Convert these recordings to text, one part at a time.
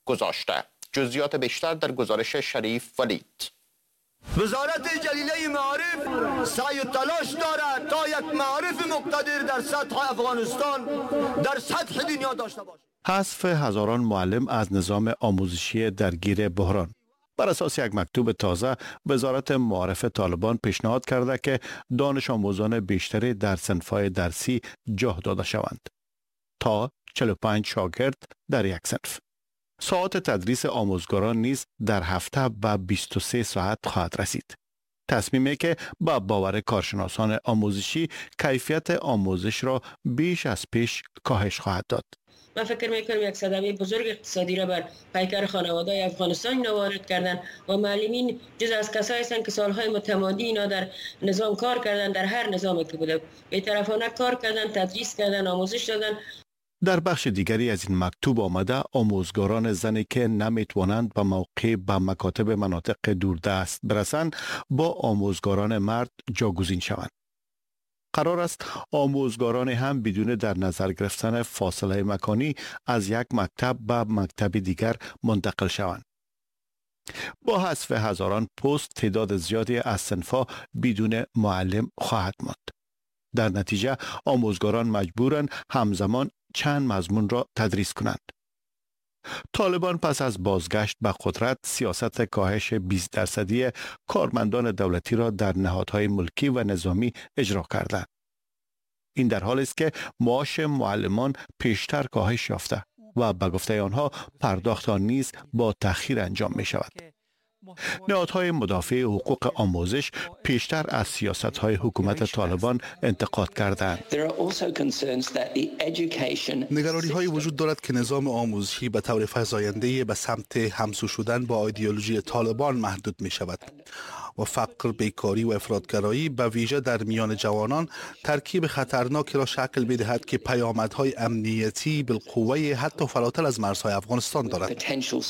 گذاشته. جزئیات بیشتر در گزارش شریف ولید. وزارت جلیله معارف سعی و تلاش دارد تا یک معارف مقتدر در سطح افغانستان در سطح دنیا داشته باشد. حذف هزاران معلم از نظام آموزشی درگیر بحران. بر اساس یک مکتوب تازه، وزارت معارف طالبان پیشنهاد کرده که دانش آموزان بیشتری در صنف‌های درسی جا داده شوند تا 45 شاگرد در یک صنف. ساعات تدریس آموزگاران نیز در هفته به 23 ساعت خواهد رسید. تصمیمی که با باور کارشناسان آموزشی کیفیت آموزش را بیش از پیش کاهش خواهد داد. من فکر میکنم یک صدمه بزرگ اقتصادی را بر پیکر خانواده‌های افغانستان اینا وارد کردن و معلمین جز از کسایی هستند که سالهای متمادی اینا در نظام کار کردن، در هر نظامی که بوده بی‌طرفانه کار کردن، تدریس کردن، آموزش دادن. در بخش دیگری از این مکتوب آمده آموزگاران زنی که نمیتوانند به موقع به مکاتب مناطق دوردست برسند با آموزگاران مرد جاگزین شوند. قرار است آموزگاران هم بدون در نظر گرفتن فاصله مکانی از یک مکتب به مکتب دیگر منتقل شوند. با حذف هزاران پست تعداد زیادی از صنف‌ها بدون معلم خواهد ماند. در نتیجه آموزگاران مجبورند همزمان چند مضمون را تدریس کنند. طالبان پس از بازگشت به قدرت سیاست کاهش 20% کارمندان دولتی را در نهادهای ملکی و نظامی اجرا کردند. این در حالی است که معاش معلمان پیشتر کاهش یافته و به گفته آنها پرداخت آن نیز با تأخیر انجام می شود. نهادهای مدافع حقوق آموزش پیشتر از سیاست‌های حکومت طالبان انتقاد کردند. نگرانی‌های وجود دارد که نظام آموزشی به طور فزاینده به سمت همسو شدن با ایدئولوژی طالبان محدود می شود و فقر، بیکاری و افراطگرایی به ویژه در میان جوانان ترکیب خطرناکی را شکل می‌دهد که پیامدهای امنیتی بالقوه حتی فراتر از مرزهای افغانستان دارد.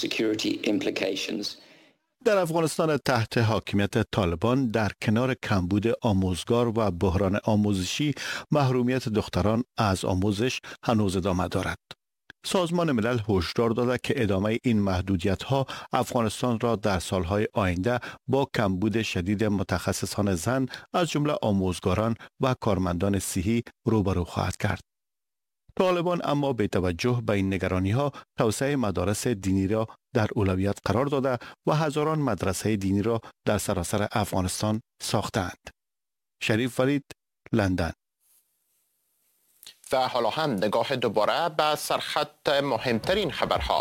در افغانستان تحت حاکمیت طالبان در کنار کمبود آموزگار و بحران آموزشی، محرومیت دختران از آموزش هنوز ادامه دارد. سازمان ملل هشدار داده که ادامه این محدودیت‌ها افغانستان را در سالهای آینده با کمبود شدید متخصصان زن از جمله آموزگاران و کارمندان صحی روبرو خواهد کرد. طالبان اما به توجه به این نگرانی‌ها توسعه مدارس دینی را در اولویت قرار داده و هزاران مدرسه دینی را در سراسر افغانستان ساختند. شریف ولید، لندن. و حالا هم نگاه دوباره به سرخط مهمترین خبرها.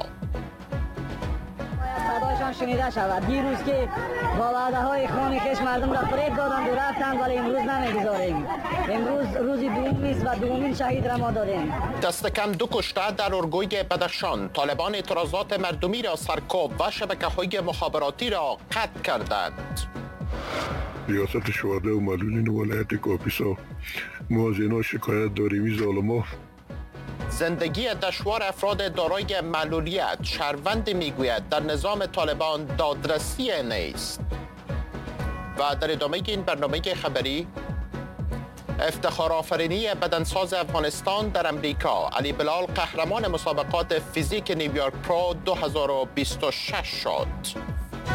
صدایشان شنیده شود. دیروز که با وعده های خون کش مردم را فریب دادند و رفتند، ولی امروز نمیگذاریم. امروز روزی دوم است و دومین شهید را ما داریم. دست کم 2 کشته در اورگوی بدخشان. طالبان اعتراضات مردمی را سرکوب و شبکه‌های مخابراتی را قطع کردند. ریاست شهدا و معلولین ولایت کاپیسا، ما از اینا شکایت داریم. این ظالما زندگی دشوار افراد دارای معلولیت. شهروند میگوید در نظام طالبان دادرسی نیست. و در ادامه این برنامه خبری، افتخار آفرینی بدنساز افغانستان در امریکا. علی بلال قهرمان مسابقات فیزیک نیویورک پرو 2026 شد.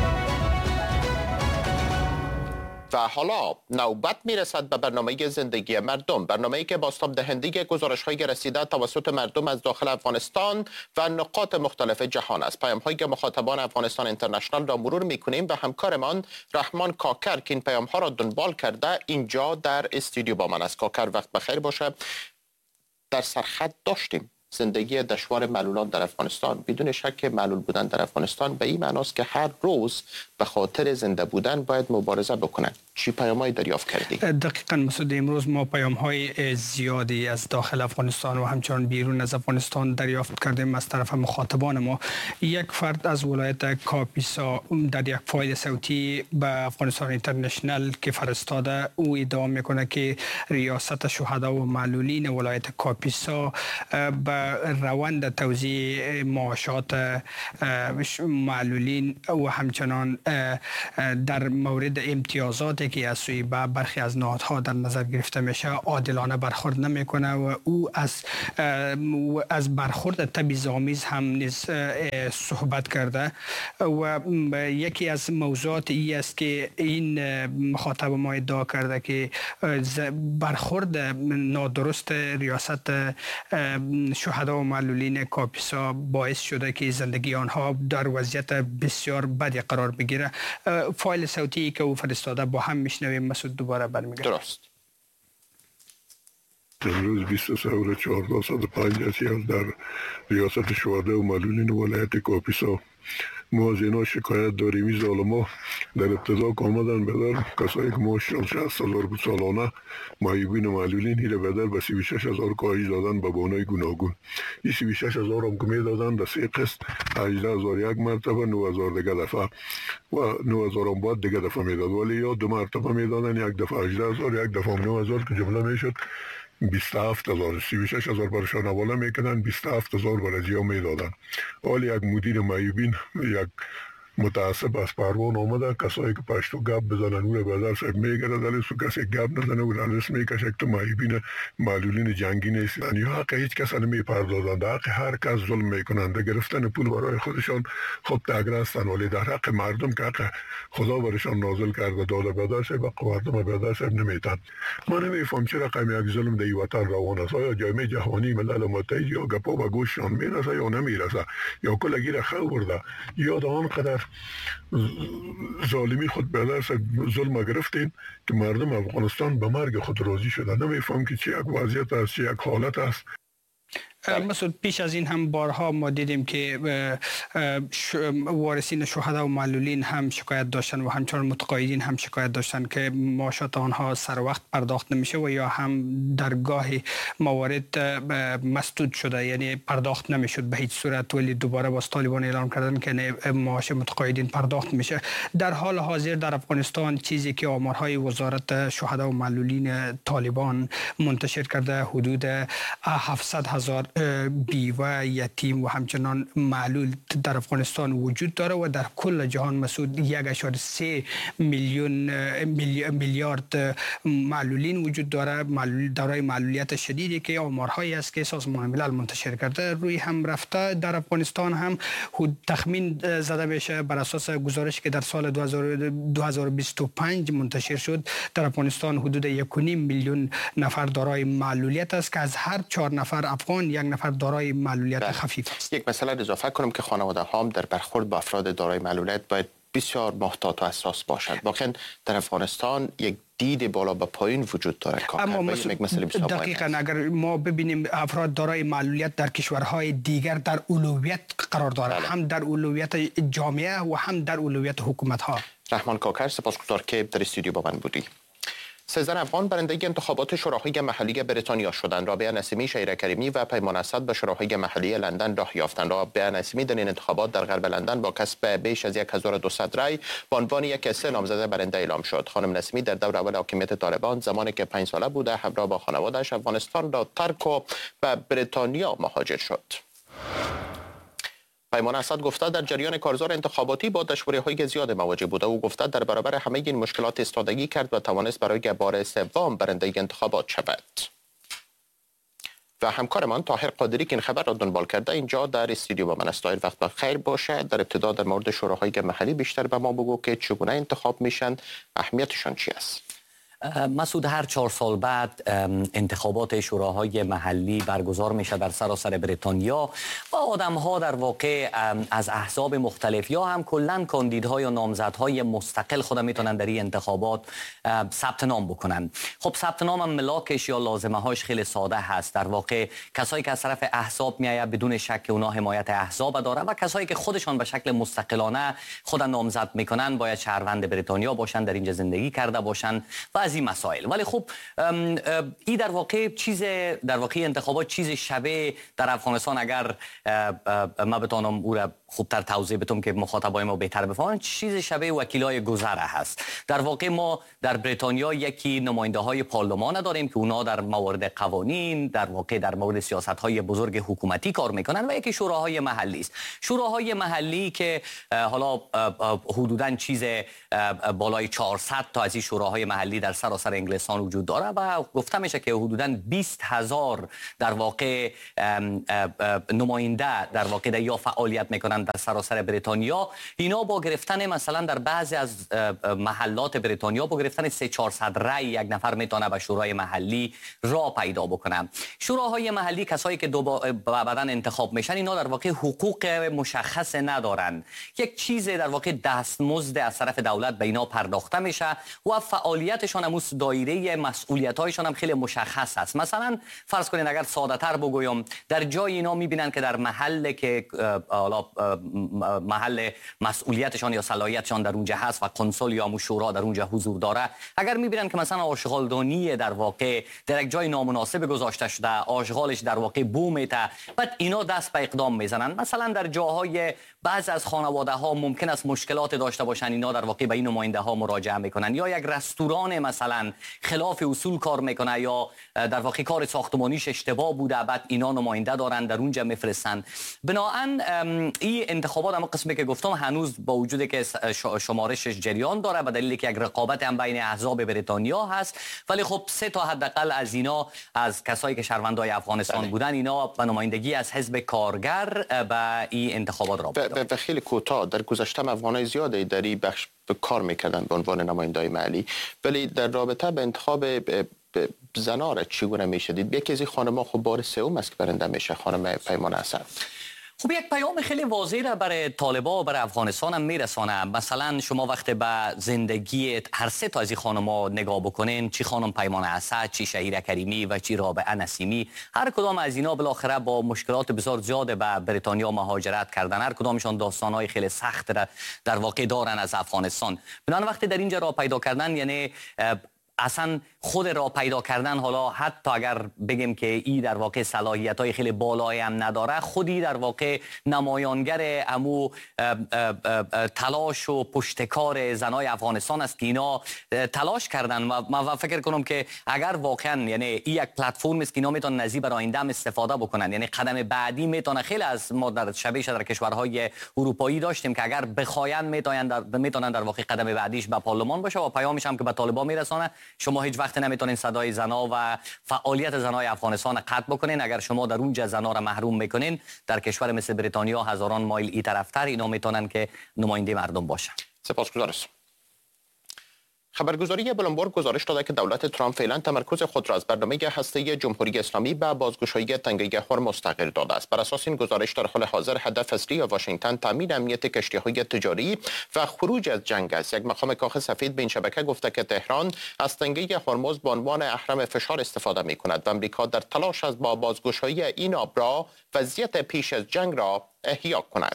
و حالا نوبت میرسد به برنامه زندگی مردم، برنامه‌ای که بازتاب دهنده گزارش‌های رسیده توسط مردم از داخل افغانستان و نقاط مختلف جهان است. پیام‌های مخاطبان افغانستان اینترنشنال را مرور می‌کنیم و همکارمان رحمان کاکر که این پیام‌ها را دنبال کرده اینجا در استودیو با من است. کاکر، وقت بخیر باشه. در سرخط داشتیم زندگی دشوار معلولان در افغانستان. بدون شک معلول بودن در افغانستان به این معناست که هر روز به خاطر زنده بودن باید مبارزه بکنن. چی پیام‌های دریافت کردی؟ دقیقاً مسعود، امروز ما پیام‌های زیادی از داخل افغانستان و همچنان بیرون از افغانستان دریافت کردیم از طرف مخاطبان ما. یک فرد از ولایت کاپیسا در یک فایل صوتی به افغانستان اینترنشنال که فرستاده، او ادعا میکنه که ریاست شهدا و معلولین ولایت کاپیسا به روند توزیع معاشات معلولین و همچنان در مورد امتیازات مالیاتی که از سوی برخی از نهادها در نظر گرفته میشه عادلانه برخورد نمیکنه و او از برخورد تبعیض‌آمیز هم نیز صحبت کرده و یکی از موضوعات ای است که این مخاطب ما ادعا کرده که برخورد نادرست ریاست شهدا و معلولین کاپیسا باعث شده که زندگی آنها در وضعیت بسیار بدی قرار بگیره. فایل صوتی که او فرستاده با هم میشنویم. مسعود دوباره برمیگرده. درست. امروز 23/14/5 در ریاست شهدا و معلولین ولایت کاپیسا ما از اینا شکایت داریم. این ظالما در ابتدا که آمدن بدر کسایی که ما 60,000 بود سالانه معیوبین و معلولین هیره بدر به 36,000 کاهش دادن به بانای گوناگون. این 36,000 هم که می دادن در 3 قسط 18,000 یک مرتبه 9,000 دیگه دفعه و 9,000 هم باید دیگه دفعه می داد، ولی یا 2 مرتبه می دادن، یک دفعه 18,000 یک دفعه 9,000 که جمله می شد 27,000. 36,000 برشان حواله میکنن، 27,000 برای ها میدادن. حالی یک مدیر معیوبین یک متعصب از پروان آمده کسایی که پشتو گپ بزنن اون بازار صاحب میگره دلی سو کسی گپ نزنه و دلس میکشه که تو معیوبین معلولین جنگی نیستن یا حق هیچ کس نمیپردازند، حق هر کس ظلم میکنند، گرفتن پول برای خودشان خود تگره هستند، ولی در حق مردم که حق خدا برشان نازل کرده داده بازار صاحب و مردم بازار صاحب نمیتن. ما نمیفهم چرا رقم یک ظلم در وطن روان است. آیا جامعه جهانی ملل متحد یا گپا و گوششان میرسه یا نمیرسه یا کلگی را خورده یا دان قدر ظالمی خود به دست ظلم گرفتین که مردم افغانستان به مرگ خود راضی شده. نمیفهم که چه یک وضعیت است، چه یک حالت است. مسعود پیش از این هم بارها ما دیدیم که وارثین شهدا و معلولین هم شکایت داشتن و همچنان متقاعدین هم شکایت داشتن که معاشات آنها سر وقت پرداخت نمیشه و یا هم در گاهی موارد مسدود شده، یعنی پرداخت نمیشد به هیچ صورت، ولی دوباره با طالبان اعلام کردن که معاش متقاعدین پرداخت میشه. در حال حاضر در افغانستان چیزی که آمارهای وزارت شهدا و معلولین طالبان منتشر کرده حدود 700,000 بیوه، یتیم و همچنان معلول در افغانستان وجود داره و در کل جهان مسعود 1.3 میلیارد معلولین وجود داره. دارای معلولیت شدیدی که آمارهایی است که سازمان ملل منتشر کرده روی هم رفته. در افغانستان هم تخمین زده بشه بر اساس گزارش که در سال 2025 منتشر شد در افغانستان حدود 1.5 میلیون نفر دارای معلولیت است که از هر 4 نفر افغان یک نفر دارای معلولیت خفیف است. یک مسئله اضافه کنم که خانواده ها در برخورد با افراد دارای معلولیت باید بسیار محتاط و حساس باشد. واقعا در افغانستان یک دید بالا به پایین وجود داره. اما دقیقاً اگر ما ببینیم افراد دارای معلولیت در کشورهای دیگر در اولویت قرار داره، هم در اولویت جامعه و هم در اولویت حکومت ها. رحمان کاکر، سپاسگزار که در استودیو با من بودی. 13 افغان برنده انتخابات شوراهای محلی بریتانیا شدند. رابعه نسیمی، شهیر کریمی و پیمان اسد به شوراهای محلی لندن راه یافتند. رابعه نسیمی در این انتخابات در غرب لندن با کسب بیش از 1200 رای به عنوان یک از 3 نامزد برنده اعلام شد. خانم نسیمی در دور اول حاکمیت طالبان زمانی که 5 ساله بوده همراه با خانواده‌اش افغانستان را ترک و به بریتانیا مهاجر شد. پیمان اسد گفته در جریان کارزار انتخاباتی با دشواری‌های زیاد مواجه بوده. او گفته در برابر همه این مشکلات ایستادگی کرد و توانست برای بار سوم برنده انتخابات شود. و همکارمان طاهر قادری که این خبر را دنبال کرده اینجا در استودیو با من است. طاهر، وقت بخیر باشه. در ابتدا در مورد شوراهای محلی بیشتر به ما بگو که چگونه انتخاب میشن، اهمیتشان چی است؟ مسعود، هر 4 سال بعد انتخابات شوراهای محلی برگزار میشه در سراسر بریتانیا و آدم‌ها در واقع از احزاب مختلف یا هم کلاً کاندیدها یا نامزدهای مستقل خود میتونن در این انتخابات ثبت نام بکنن. خب ثبت نام هم ملاکش یا لازمه‌هاش خیلی ساده هست. در واقع کسایی که از طرف احزاب میآید بدون شک اونا حمایت احزاب داره و کسایی که خودشان به شکل مستقلانه خود نامزد میکنن باید شهروند بریتانیا باشن، در اینجا زندگی کرده باشن و از از این مسائل. ولی خب این در واقع انتخابات چیز شبیه در افغانستان، اگر ما بتونم او را خوبتر توضیح بدم که مخاطبای ما بهتر بفهمن، چیز شبیه وکیلای گذر هست. در واقع ما در بریتانیا یکی نماینده های پارلمان داریم که اونا در موارد قوانین، در واقع در مورد سیاست های بزرگ حکومتی کار میکنن، و یکی شوراهای محلی است. شوراهای محلی که حالا حدوداً چیز بالای 400 تا از این شوراهای محلی در سراسر انگلستان وجود داره و گفته میشه که حدوداً 20,000 در واقع نماینده در واقع یا فعالیت میکنن در سراسر بریتانیا. اینا با گرفتن مثلا در بعضی از محلات بریتانیا با گرفتن 300-400 رأی یک نفر میتونه به شورای محلی راه پیدا بکنه. شوراهای محلی کسایی که بعداً انتخاب میشن، اینا در واقع حقوق مشخص ندارن. یک چیز در واقع دستمزد از طرف دولت به اینا پرداخته میشه و فعالیتشان هم دایره مسئولیت‌هایشان هم خیلی مشخص است. مثلا فرض کنید اگر ساده‌تر بگویم، در جای اینا میبینن که در محل که حالا محل مسئولیتشان یا صلاحیتشان در اونجا هست و کنسول یا شورا در اونجا حضور داره، اگر میبینن که مثلا آشغالدانی در واقع در یک جای نامناسب گذاشته شده، آشغالش در واقع بو میته، بعد اینا دست به اقدام میزنن. مثلا در جاهای بعض از خانواده ها ممکن است مشکلات داشته باشن، اینا در واقع به این نماینده ها مراجعه میکنن. یا یک رستوران مثلا خلاف اصول کار میکنه یا در واقع کار ساختمانیش اشتباه بوده، بعد اینا نماینده دارن در اونجا میفرستن. بنابراین این انتخابات هم قسمی که گفتم هنوز با وجودی که شمارشش جریان داره به دلیلی که یک رقابت هم بین احزاب بریتانیا هست، ولی خب 3 تا حداقل از اینا از کسایی که شهروندای افغانستان بودن، اینا به نمایندگی از حزب کارگر به این انتخابات را و خیلی کوتاه در گذشته افغانای زیادی در این بخش کار میکردن به عنوان نمایندای محلی، ولی در رابطه به انتخاب زنا را چگونه میشدید؟ یکی از این خانم‌ها خب بار سوم است که برنده میشه، خانم پیمان اسد. خب یک پیام خیلی واضح را برای طالبان و برای افغانستان هم میرسانه. مثلا شما وقتی به زندگی هر 3 تا از این خانم‌ها نگاه بکنین، چی خانم پیمان اسد، چی شهیره کریمی و چی رابعه نسیمی، هر کدام از اینا بالاخره با مشکلات بسیار زیاد به بریتانیا مهاجرت کردن. هر کدامشون داستان‌های خیلی سخت را در واقع دارن از افغانستان. بنابراین وقتی در اینجا راه پیدا کردن، یعنی اصلا خود را پیدا کردن، حالا حتی اگر بگیم که ای در واقع صلاحیت‌های خیلی بالایی هم نداره، خودی در واقع نمایانگر امو تلاش و پشتکار زنای افغانستان است که اینا تلاش کردن. و من فکر کنم که اگر واقعا یعنی این یک پلتفرم است که اینا میتونن نزی برای آینده استفاده بکنن، یعنی قدم بعدی میتونه خیلی از ما در شبیهش در کشورهای اروپایی داشتیم که اگر بخواین میتونن در واقع قدم بعدیش به پارلمان باشه و پیامش هم که به طالبان میرسونه. شما هیچ وقت نمیتونین صدای زنا و فعالیت زنای افغانستان قطع بکنین. اگر شما در اونجا زنا را محروم میکنین، در کشور مثل بریتانیا هزاران مایل این طرفتر اینا میتونن که نماینده مردم باشن. سپاسگزارم. خبرگزاری بلومبرگ گزارش داده که دولت ترامپ فعلا تمرکز خود را از برنامه هسته‌ای جمهوری اسلامی به بازگشایی تنگه هرمز تغییر داده است. بر اساس این گزارش در حال حاضر هدف اصلی واشنگتن تامین امنیت کشتی‌های تجاری و خروج از جنگ است. یک مقام کاخ سفید به این شبکه گفته که تهران از تنگه هرمز به عنوان اهرم فشار استفاده می‌کند و آمریکا در تلاش است با بازگشایی این آبراه وضعیت پیش از جنگ را احیا کند.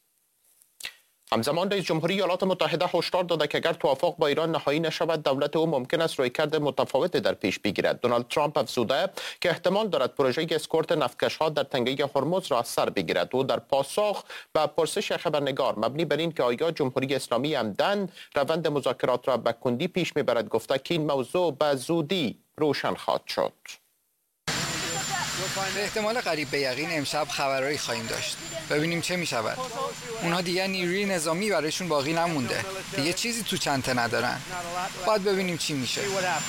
همزمان رئیس جمهوری ایالات متحده هشدار داده که اگر توافق با ایران نهایی نشود، دولت او ممکن است رویکرد متفاوتی در پیش بگیرد. دونالد ترامپ افزوده که احتمال دارد پروژه اسکورت نفتکش‌ها در تنگه هرمز را از سر بگیرد. او در پاسخ به پرسش خبرنگار مبنی بر این که آیا جمهوری اسلامی عمدن روند مذاکرات را به کندی پیش میبرد، گفته که این موضوع به زودی روشن خواهد شد. به احتمال قریب به یقین امشب خبرایی خواهیم داشت. ببینیم چه می شود. اونها دیگه نیروی نظامی برایشون باقی نمونده. دیگه چیزی تو چنته ندارن. باید ببینیم چی میشه.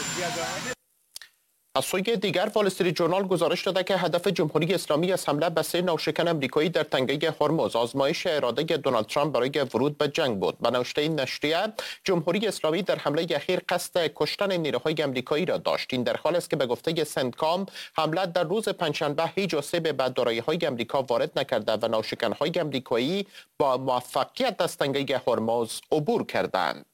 از سوی دیگر وال استریت ژورنال گزارش داده که هدف جمهوری اسلامی از حمله به 3 ناوشکن آمریکایی در تنگه هرمز آزمایش اراده دونالد ترامپ برای ورود به جنگ بود. به نوشته این نشریه، جمهوری اسلامی در حمله اخیر قصد کشتن نیروهای آمریکایی را داشت. این در حالی است که به گفته سنتکام حمله در روز پنجشنبه هیچ آسیب به دارایی‌های آمریکا وارد نکرده و ناوشکن‌های آمریکایی با موفقیت از تنگه هرمز عبور کردند.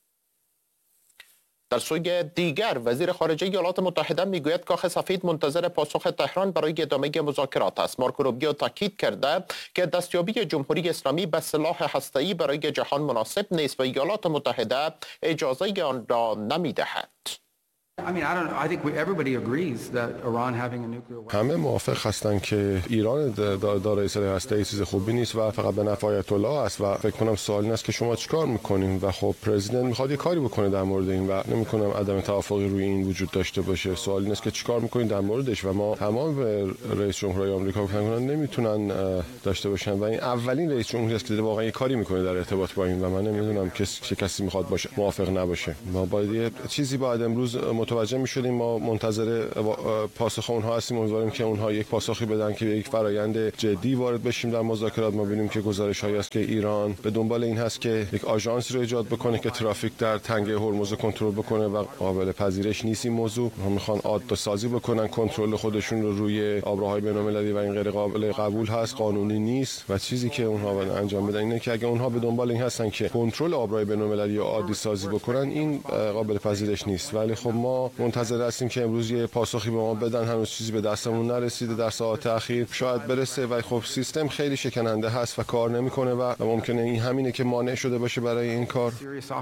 در سوی دیگر وزیر خارجه ایالات متحده میگوید کاخ سفید منتظر پاسخ تهران برای ادامه مذاکرات است. مارکو روبیو تاکید کرده که دستیابی جمهوری اسلامی به سلاح هسته‌ای برای جهان مناسب نیست و ایالات متحده اجازه آن را نمیدهد. همه موافق هستند که ایران دارای سلاح هسته‌ای چیز خوبی نیست و فقط به نفع آیت الله است و فکر کنم سوال این است که شما چیکار میکنین و خب پرزیدنت میخواد یه کاری بکنه در مورد این و نمی‌کنم عدم توافقی روی این وجود داشته باشه. سوال این است که چیکار میکنین در موردش و ما تمام رئیس جمهورهای آمریکا نمیتونن داشته باشن و این اولین رئیس جمهوری است که واقعا یه کاری میکنه در ارتباط با این و من نمیدونم چه کسی میخواد باشه موافق نباشه. ما باید یه چیزی باید امروز متوجه میشدیم. ما منتظر پاسخ اونها هستیم، امیدواریم که اونها یک پاسخی بدن که یک فرایند جدی وارد بشیم در مذاکرات. ما ببینیم که گزارش‌هایی است که ایران به دنبال این هست که یک آژانسی رو ایجاد بکنه که ترافیک در تنگه هرمز کنترل بکنه و قابل پذیرش نیست این موضوع. ما میخوان عادت سازی بکنن، کنترل خودشون رو روی آبراهای بین‌المللی و این غیر قابل قبول هست، قانونی نیست و چیزی که اونها باید انجام بدن اینه که اگه اونها به دنبال این هستن که کنترل آبرای بین‌المللی رو عادی سازی بکنن این قابل پذیرش نیست. ولی خب ما منتظر هستیم که امروز یه پاسخی به ما بدن. هنوز چیزی به دستمون نرسیده، در ساعات اخیر شاید برسه و خب سیستم خیلی شکننده هست و کار نمیکنه و ممکنه این همینه که مانع شده باشه برای این کار.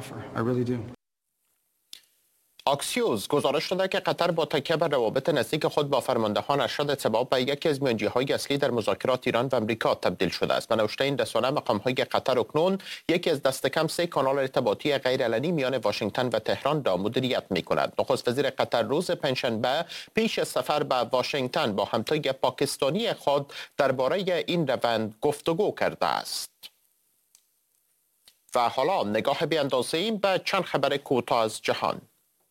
آکسیوز گزارش داده که قطر با تکیه بر روابط نزدیک خود با فرماندهان ارشد سبب به یکی از میانجی‌های اصلی در مذاکرات ایران و امریکا تبدیل شده است. به نوشته این رسانه مقام‌های قطر اکنون یکی از دست کم 3 کانال ارتباطی غیرعلنی میان واشنگتن و تهران را مدیریت می‌کند. نخست وزیر قطر روز پنجشنبه پیش از سفر به واشنگتن با همتای پاکستانی خود درباره این روند گفتگو کرده است. و حالا نگاه بی‌اندازه‌ای به چند خبر کوتاه از جهان.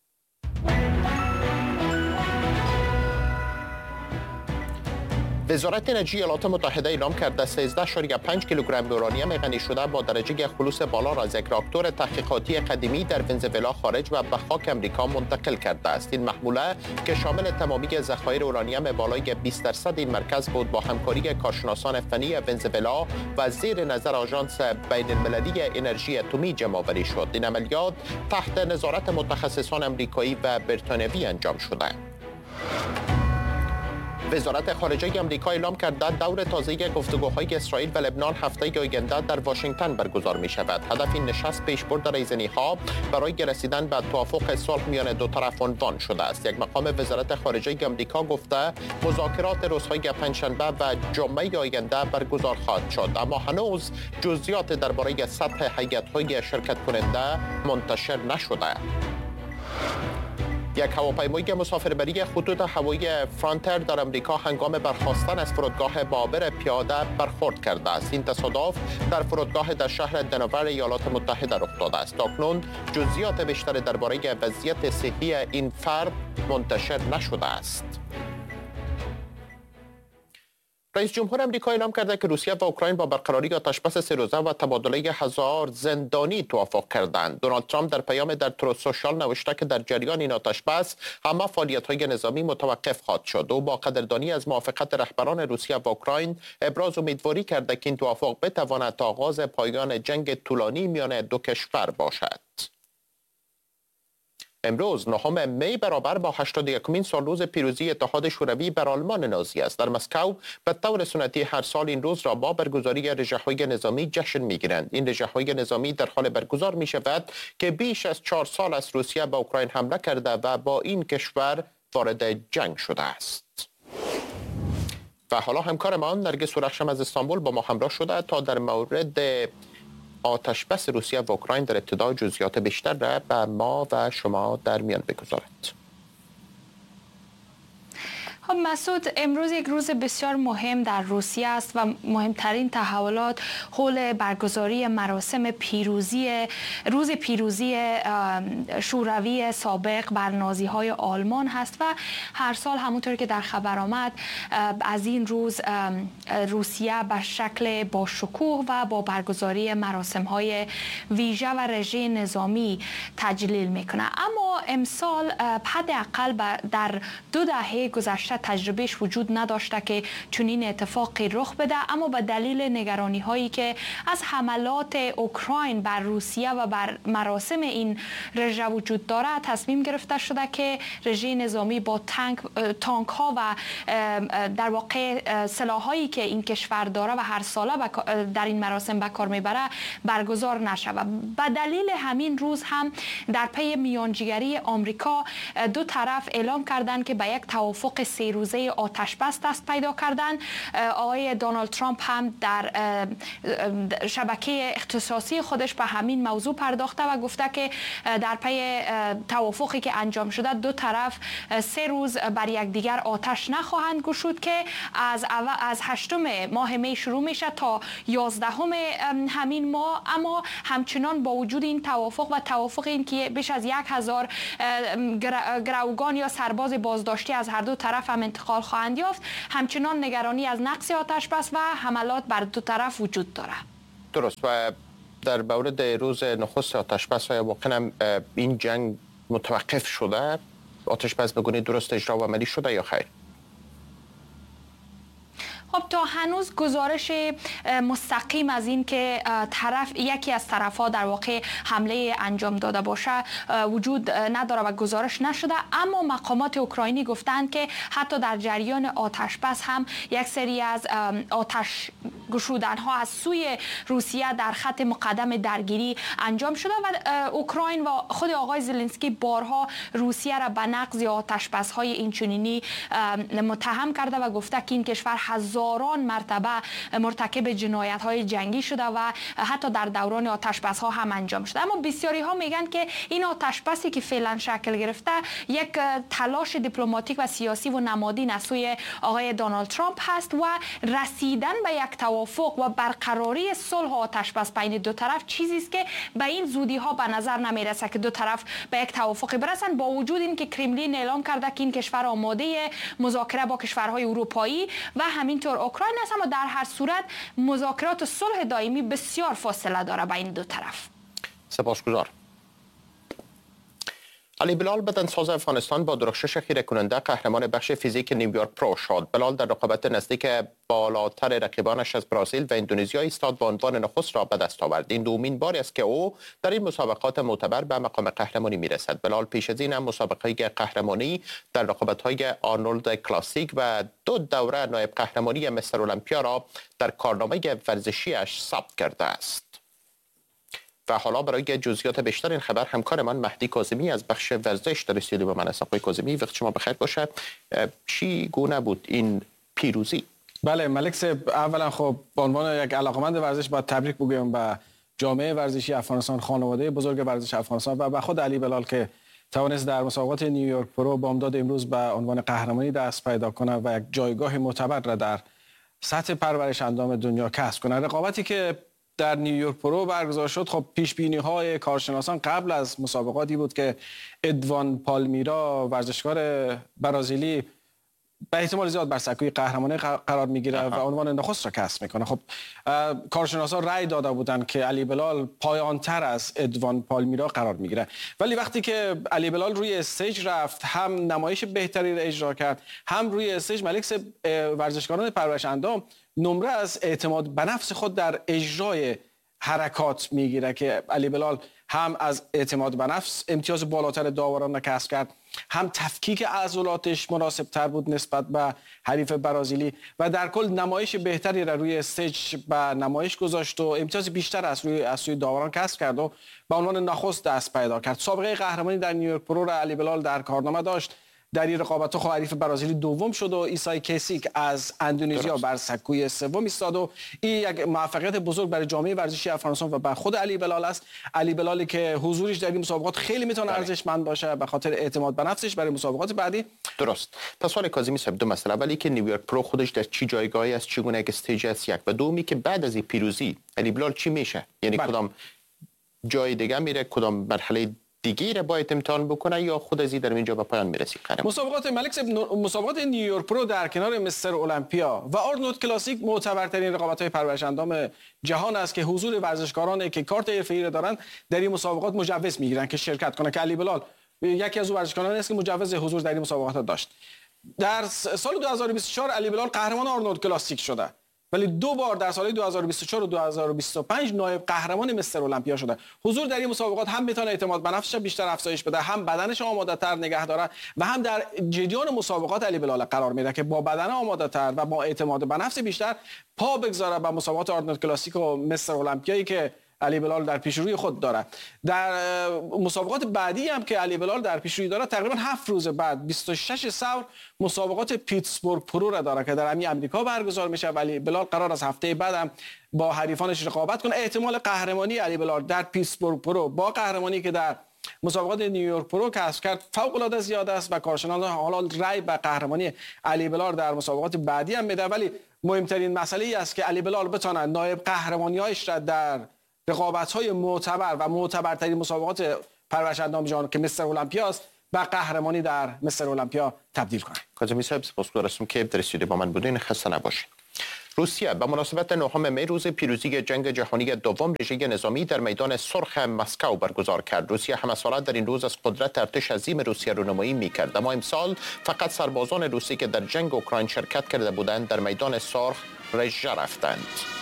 وزارت انرژی ایالات متحده اعلام کرده 13.5 کیلوگرم یورانیم غنی شده با درجه خلوص بالا را از یک راکتور تحقیقاتی قدیمی در ونزوئلا خارج و به خاک امریکا منتقل کرده است. این محموله که شامل تمامی ذخایر یورانیم بالای 20% این مرکز بود با همکاری کارشناسان فنی ونزوئلا و زیر نظر آژانس بین المللی انرژی اتمی جمع‌آوری شد. این عملیات تحت نظارت متخصصان امریکایی و بریتانیایی انجام شده. وزارت خارجه آمریکا اعلام کرده دور تازه گفتگوهای اسرائیل و لبنان هفته آینده در واشنگتن برگزار می شود. هدف این نشست پیشبرد رایزنی‌ها برای رسیدن به توافق صلح میان دو طرف عنوان شده است. یک مقام وزارت خارجه آمریکا گفته مذاکرات روزهای پنجشنبه و جمعه آینده برگزار خواهد شد، اما هنوز جزئیات درباره سطح هیئت‌های شرکت کننده منتشر نشده. یک هواپیمای مسافربری خطوط هوایی فرانتر در امریکا هنگام برخاستن از فرودگاه بابر پیاده برخورد کرده است. این تصادف در فرودگاه در شهر دنور ایالات متحده رخ داده است. تاکنون جزئیات بیشتر درباره وضعیت صحی این فرد منتشر نشده است. رئیس جمهور آمریکا اعلام کرده که روسیه و اوکراین با برقراری آتشبس 3 روزه و تبادله 1000 زندانی توافق کردند. دونالد ترامپ در پیام در تروت سوشال نوشته که در جریان این آتشبس همه فعالیت‌های نظامی متوقف خواهد شد. او با قدردانی از موافقت رهبران روسیه و اوکراین ابراز امیدواری کرده که این توافق بتواند تا آغاز پایان جنگ طولانی میان دو کشور باشد. امروز 9 می برابر با 81مین سالروز پیروزی اتحاد شوروی بر آلمان نازی است. در مسکو به طور سنتی هر سال این روز را با برگزاری رژه‌های نظامی جشن می‌گیرند. این رژه‌های نظامی در حال برگزار می‌شود که بیش از 4 سال از روسیه به اوکراین حمله کرده و با این کشور وارد جنگ شده است. و حالا همکارمان نرگس سورخشم از استانبول با ما همراه شده تا در مورد آتشبس روسیه و اوکراین در ابتدا جزئیات بیشتر را به ما و شما در میان بگذارد. خب مسعود، امروز یک روز بسیار مهم در روسیه است و مهمترین تحولات حول برگزاری مراسم روز پیروزی شوروی سابق بر نازی‌های آلمان هست و هر سال همونطور که در خبر آمد از این روز روسیه به شکل با شکوه و با برگزاری مراسم‌های ویژه و رژه نظامی تجلیل میکنه. اما امسال حداقل در 2 دهه گذشته تجربهش وجود نداشته که چنین اتفاقی رخ بده، اما به دلیل نگرانی هایی که از حملات اوکراین بر روسیه و بر مراسم این رژه وجود داره تصمیم گرفته شده که رژه نظامی با تانک ها و در واقع سلاح هایی که این کشور داره و هر ساله در این مراسم به کار میبره برگزار نشود. به دلیل همین روز هم در پی میانجیگری آمریکا دو طرف اعلام کردند که به یک توافق 3 روزه آتش بس دست پیدا کردند. آقای دونالد ترامپ هم در شبکه اختصاصی خودش به همین موضوع پرداخته و گفته که در پی توافقی که انجام شده دو طرف 3 روز بر یکدیگر آتش نخواهند گشود که از 8 ماه می شروع میشه تا 11 همین ماه. اما همچنان با وجود این توافق و توافق این که بیش از 1000 گروگان یا سرباز بازداشتی از هر دو طرف هم انتقال خواهند یافت، همچنان نگرانی از نقص آتش بس و حملات بر دو طرف وجود داره. درست. و در مورد روز نخست آتش بس واقعا این جنگ متوقف شده؟ آتش بس بگونید درست اجرا و عملی شده یا خیر؟ خب تا هنوز گزارش مستقیم از این که یکی از طرف‌ها در واقع حمله انجام داده باشه وجود نداره و گزارش نشده، اما مقامات اوکراینی گفتند که حتی در جریان آتش بس هم یک سری از آتش گشودن‌ها از سوی روسیه در خط مقدم درگیری انجام شده و اوکراین و خود آقای زلنسکی بارها روسیه را به نقض آتش بس‌های اینچنینی متهم کرده و گفته که این کشور هزاران مرتبه مرتکب جنایت‌های جنگی شده و حتی در دوران آتش‌بس‌ها هم انجام شده. اما بسیاری‌ها میگن که این آتش‌بسی که فعلا شکل گرفته یک تلاش دیپلماتیک و سیاسی و نمادین از سوی آقای دونالد ترامپ هست و رسیدن به یک توافق و برقراری صلح و آتش‌بس بین دو طرف چیزی است که به این زودی‌ها به نظر نمیرسه که دو طرف به یک توافقی برسن، با وجود این که کرملین اعلام کرده که این کشور آماده مذاکره با کشورهای اروپایی و همینطور اوکراین است، اما در هر صورت مذاکرات صلح دائمی بسیار فاصله داره بین دو طرف. سپاسگزار. علی بلال بدنساز افغانستان با درخشش خیره کننده قهرمان بخش فیزیک نیویورک پرو شد. بلال در رقابت نزدیک بالاتر رقیبانش از برزیل و اندونزیا ایستاد و عنوان نخست را به دست آورد. این دومین باری است که او در این مسابقات معتبر به مقام قهرمانی میرسد. بلال پیش از این هم مسابقه قهرمانی در رقابت‌های آرنولد کلاسیک و 2 دوره نایب قهرمانی مستر المپیا را در کارنامه ورزشیش ثبت کرده است. و حالا برای جزئیات بیشتر این خبر همکارمان مهدی کاظمی از بخش ورزش در استودیو با من است. آقای کاظمی، وقت شما بخیر باشه. چی گونه بود این پیروزی؟ بله ملک صاحب، اولا خب به عنوان یک علاقمند ورزش باید تبریک بگویم به جامعه ورزشی افغانستان، خانواده بزرگ ورزش افغانستان و به خود علی بلال که توانست در مسابقات نیویورک پرو بامداد امروز به عنوان قهرمانی دست پیدا کنه و یک جایگاه معتبر را در سطح پرورش اندام دنیا کسب کنه. رقابتی که در نیویورک پرو برگزار شد خب پیش بینی های کارشناسان قبل از مسابقاتی بود که ادوان پالمیرا ورزشکار برزیلی به احتمال زیاد بر سکوی قهرمانی قرار میگیره و عنوان نخست را کسب میکنه. خب کارشناسان رأی داده بودند که علی بلال پایانتر از ادوان پالمیرا قرار میگیره، ولی وقتی که علی بلال روی استیج رفت هم نمایش بهتری را اجرا کرد، هم روی استیج ملک ورزشکاران پرورش اندام نمره از اعتماد به نفس خود در اجرای حرکات میگیره که علی بلال هم از اعتماد به نفس امتیاز بالاتر داوران را کسب کرد، هم تفکیک عضلاتش مناسب تر بود نسبت به حریف برزیلی و در کل نمایش بهتری را روی استیج به نمایش گذاشت و امتیاز بیشتر از سوی داوران کسب کرد و به عنوان نخست دست پیدا کرد. سابقه قهرمانی در نیویورک پرو را علی بلال در کارنامه داشت. در این رقابت خود حریف برزیلی دوم شد و ایسای کیسیک از اندونزیا بر سکوی سوم ایستاد و این یک موفقیت بزرگ برای جامعه ورزشی افغانستان و بر خود علی بلال است. علی بلالی که حضورش در این مسابقات خیلی میتونه ارزشمند باشه به خاطر اعتماد به نفسش برای مسابقات بعدی. درست. پس سوال کاظمی صاحب، 2 مسئله، ولی که نیویورک پرو خودش در چی جایگاهی است، چگونه یک استیج است، یک و دومی که بعد از این پیروزی علی بلال چی میشه؟ یعنی کدام جای دیگه میره، کدام مرحله دیگه باید امتحان بکنه یا خود از در اینجا به پایان میرسید؟ مسابقات ملک صاحب، مسابقات نیویورک پرو در کنار مستر المپیا و آرنولد کلاسیک معتبرترین رقابت‌های پرورش اندام جهان است که حضور ورزشکارانی که کارت حرفه‌ای را دارند در این مسابقات مجوز میگیرند که شرکت کنند که علی بلال یکی از ورزشکارانی است که مجوز حضور در این مسابقات داشت. در سال 2024 علی بلال قهرمان آرنولد کلاسیک شده، ولی 2 بار در سال 2024 و 2025 نایب قهرمان مستر المپیا شده. حضور در این مسابقات هم میتونه اعتماد به نفسش بیشتر افزایش بده، هم بدنش آماده تر نگه داره و هم در جریان مسابقات علی بلال قرار میده که با بدن آماده تر و با اعتماد به نفس بیشتر پا بگذاره به مسابقات آرنولد کلاسیک و مستر المپیایی که علی بلال در پیشروی خود داره. در مسابقات بعدی هم که علی بلال در پیشروی داره تقریبا 7 روز بعد 26 ثور مسابقات پیتسبورگ پرو را داره که در امریکا برگزار میشه و علی بلال قرار از هفته بعد هم با حریفانش رقابت کنه. احتمال قهرمانی علی بلال در پیتسبورگ پرو با قهرمانی که در مسابقات نیویورک پرو کسب کرد فوق العاده زیاد است و کارشناسان حالا رأی به قهرمانی علی بلال در مسابقات بعدی هم میده، ولی مهمترین مسئله ای است که علی بلال بتونه نایب قهرمانی‌هایش را در رقابت‌های معتبر و معتبرترین مسابقات پرورش اندام جهان که مستر المپیا است و قهرمانی در مستر المپیا تبدیل کنه. کاظمی صاحب سپاسگزارم که در استودیو با من بودین. خسته نباشید. روسیه به مناسبت 9 می روز پیروزی جنگ جهانی دوم رژه نظامی در میدان سرخ مسکو برگزار کرد. روسیه همه ساله در این روز از قدرت ارتش عظیم روسیه رونمایی می‌کرد، اما امسال فقط سربازان روسی که در جنگ اوکراین شرکت کرده بودند در میدان سرخ رژه رفتند.